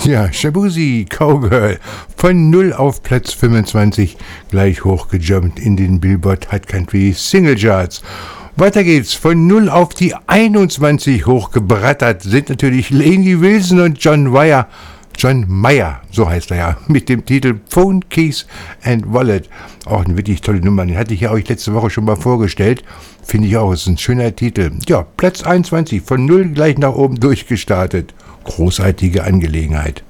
Ja, Shabuzi, Cowgirl, von 0 auf Platz 25, gleich hochgejumpt in den Billboard Hot Country Single Charts. Weiter geht's, von 0 auf die 21 hochgebrattert sind natürlich Lainey Wilson und John Mayer, so heißt er ja, mit dem Titel Phone, Keys and Wallet. Auch eine wirklich tolle Nummer, den hatte ich ja euch letzte Woche schon mal vorgestellt. Finde ich auch, ist ein schöner Titel. Ja, Platz 21, von 0 gleich nach oben durchgestartet. Großartige Angelegenheit.